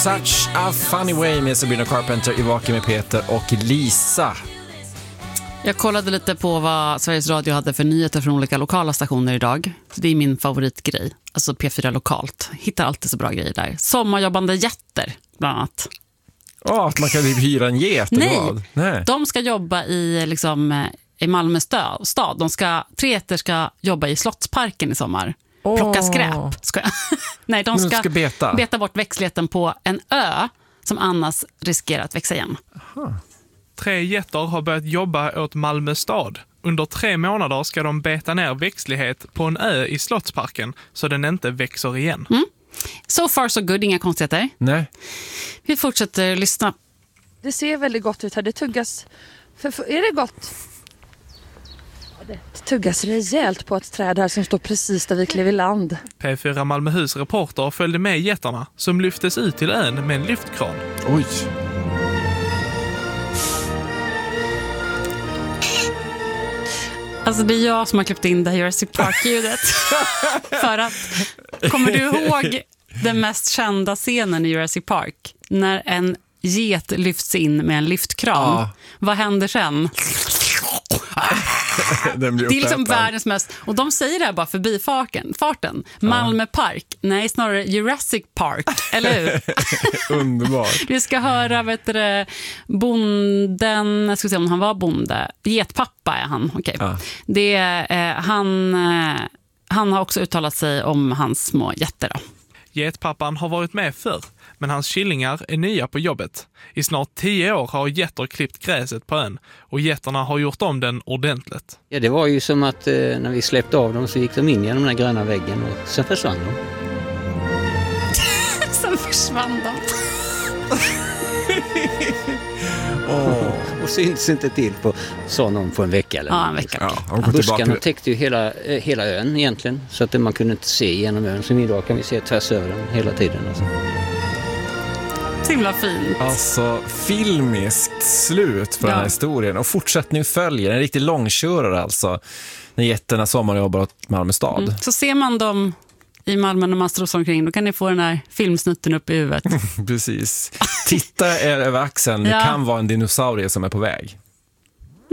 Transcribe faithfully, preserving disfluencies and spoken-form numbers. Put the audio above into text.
Such a funny way med Sabrina Carpenter i Vaken med Peter och Lisa. Jag kollade lite på vad Sveriges Radio hade för nyheter från olika lokala stationer idag. Det är min favoritgrej. Alltså P fyra lokalt. Hittar alltid så bra grejer där. Sommarjobbande jätter, bland annat. Ja, oh, att man kan hyra en get. Nej, vad? Nej, de ska jobba i, liksom, i Malmö stad. De ska, tre jätter ska jobba i Slottsparken i sommar. Oh. Plocka skräp. Ska jag. Nej, de ska, de ska beta. beta bort växtligheten på en ö som annars riskerar att växa igen. Aha. Tre jätter har börjat jobba åt Malmö stad. Under tre månader ska de beta ner växtlighet på en ö i Slottsparken så den inte växer igen. Mm. So far so good, inga konstigheter. Nej. Vi fortsätter lyssna. Det ser väldigt gott ut här. Det tuggas... För, för, är det gott? Det tuggas rejält på ett träd här som står precis där vi klev i land. P fyra Malmöhus reporter följde med jättarna som lyftes ut till ön med en lyftkran. Oj. Alltså det är jag som har klippt in det Jurassic Park-ljudet. För att, kommer du ihåg den mest kända scenen i Jurassic Park? När en get lyfts in med en lyftkran. Ja. Vad händer sen? Det är liksom världens mest... Och de säger det här bara förbi farten. farten. Malmö Park. Nej, snarare Jurassic Park. Eller hur? Underbart. Vi ska höra, vet du, bonden... Jag ska se om han var bonde. Getpappa är han. Okej. Okay. Ja. Det är... Eh, han, eh, han har också uttalat sig om hans små jätter då. Getpappan har varit med förr, men hans killingar är nya på jobbet. I snart tio år har getter klippt gräset på ön och getterna har gjort om den ordentligt. Ja, det var ju som att eh, när vi släppte av dem så gick de in genom den här gröna väggen och sen försvann de. Sen försvann de. Oh. Och syns inte till på sån på en vecka eller ja, en vecka. Ja, buskarna täckte ju hela, eh, hela ön egentligen så att man kunde inte se genom ön. Som idag kan vi se tvärs över den hela tiden. Alltså. Så himla fint. Alltså filmiskt slut på ja. den här historien. Och fortsättning följer. En riktig långkörare alltså. När jätterna sommarjobbar åt Malmö stad. Mm. Så ser man dem i Malmö när man strosar omkring, då kan ni få den här filmsnutten upp i huvudet. Precis. Titta er över axeln. Det ja. kan vara en dinosaurie som är på väg.